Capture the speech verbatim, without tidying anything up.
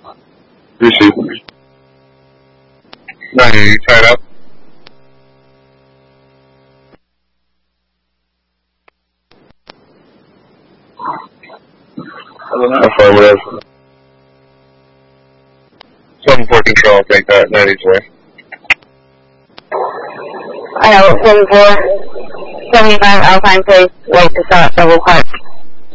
Receive. Nine, you tied up? Affirmative. seven four control, I'll take that, ninety's way. I know, seven four, seventy-five Alpine Place, wait to stop, double park.